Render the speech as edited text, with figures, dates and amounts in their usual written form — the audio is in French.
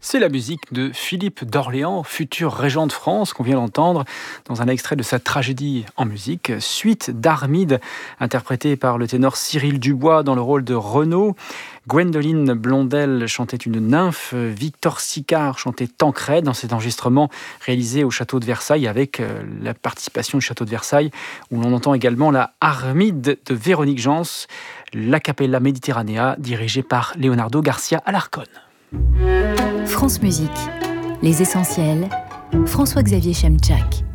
C'est la musique de Philippe d'Orléans, futur régent de France, qu'on vient d'entendre dans un extrait de sa tragédie en musique, Suite d'Armide, interprétée par le ténor Cyril Dubois dans le rôle de Renaud. Gwendoline Blondel chantait une nymphe, Victor Sicard chantait Tancrède dans cet enregistrement réalisé au château de Versailles avec la participation du château de Versailles, où l'on entend également la Armide de Véronique Jans, l'A Cappella Mediterranea dirigée par Leonardo Garcia Alarcón. France Musique, les essentiels, François-Xavier Chemczak.